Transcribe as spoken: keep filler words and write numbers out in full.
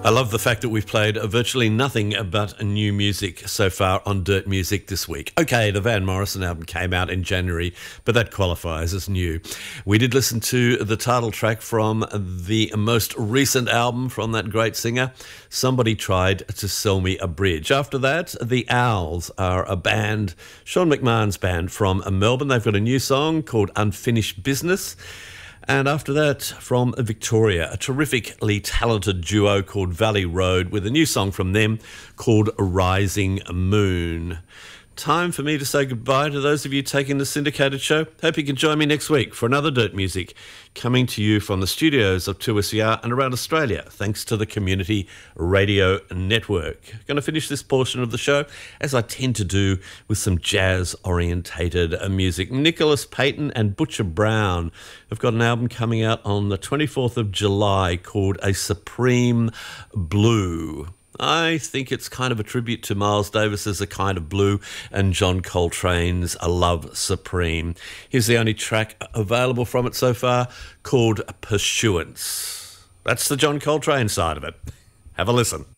I love the fact that we've played virtually nothing but new music so far on Dirt Music this week. Okay, the Van Morrison album came out in January, but that qualifies as new. We did listen to the title track from the most recent album from that great singer, Somebody Tried to Sell Me a Bridge. After that, the Owls are a band, Sean McMahon's band from Melbourne. They've got a new song called Unfinished Business. And after that, from Victoria, a terrifically talented duo called Valley Road with a new song from them called Rising Moon. Time for me to say goodbye to those of you taking the syndicated show. Hope you can join me next week for another Dirt Music, coming to you from the studios of two S E R and around Australia, thanks to the Community Radio Network. Going to finish this portion of the show, as I tend to do, with some jazz-orientated music. Nicholas Payton and Butcher Brown have got an album coming out on the twenty-fourth of July called A Supreme Blue. I think it's kind of a tribute to Miles Davis's A Kind of Blue and John Coltrane's A Love Supreme. Here's the only track available from it so far, called Pursuance. That's the John Coltrane side of it. Have a listen.